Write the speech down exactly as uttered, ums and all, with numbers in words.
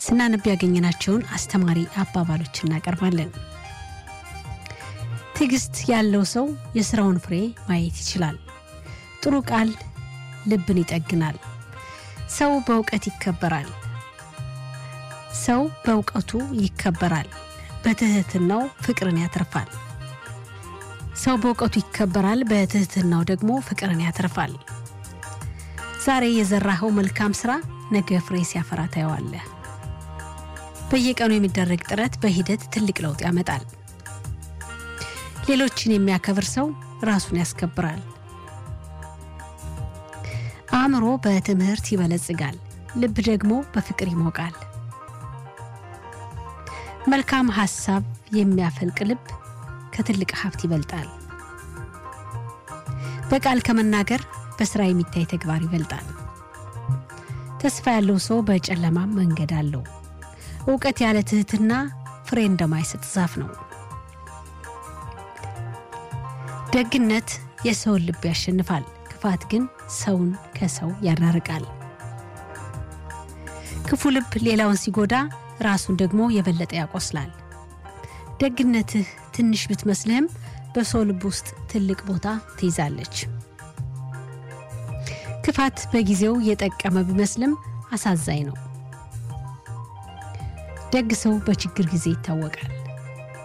ስናነብ ያገኘናቸውን አስተማሪ አባባሎች እናቀርባለን። ትዕግስት ያለው ሰው የሥራውን ፍሬ ማየት ይችላል። ጥሩ ቃል ልብን ይጠግናል። ሰው በእውቀት ይከበራል። ሰው በእውቀቱ ይከበራል። በትህትናው ፍቅርን ያተርፋል። ሰው በእውቀቱ ይከበራል፣ በትህትናው ደግሞ ፍቅርን ያተርፋል። ዛሬ የዘራኸው መልካም ሥራ ነገ ፍሬ ሲያፈራ ታየዋለህ። በየቀኑ የሚደረግ ጥረት በሂደት ትልቅ ለውጥ ያመጣል። ሌሎችን የሚያከብር ሰው ራሱን ያስከብራል። አእምሮ በትምህርት ይበለጽጋል፣ ልብ ደግሞ በፍቅር ይሞቃል። መልካም ሐሳብ የሚያፈልቅ ልብ ከትልቅ ሀብት ይበልጣል። በቃል ከመናገር በስራ የሚታይ ተግባር ይበልጣል። ተስፋ ያለው ሰው በጨለማ መንገድ አለው። ዕውቀት ያለ ትህትና ፍሬ እንደማይሰጥ ዛፍ ነው። ደግነት የሰውን ልብ ያሸንፋል፣ ክፋት ግን ሰውን ከሰው ያራርቃል። ክፉ ልብ ሌላውን ሲጎዳ ራሱን ደግሞ የበለጠ ያቆስላል። ደግነትህ ትንሽ ብትመስልህም በሰው ልብ ውስጥ ትልቅ ቦታ ትይዛለች። ክፋት በጊዜው የጠቀመ ቢመስልም አሳዛኝ ነው። ደግ ሰው በችግር ጊዜ ይታወቃል።